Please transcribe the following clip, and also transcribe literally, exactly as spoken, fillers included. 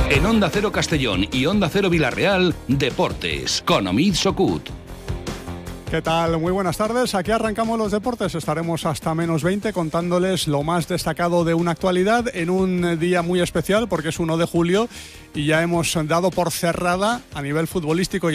En Onda Cero Castellón y Onda Cero Villarreal, Deportes, con Omid Sokut. ¿Qué tal? Muy buenas tardes. Aquí arrancamos los deportes. Estaremos hasta menos veinte contándoles lo más destacado de una actualidad en un día muy especial porque es uno de julio y ya hemos dado por cerrada a nivel futbolístico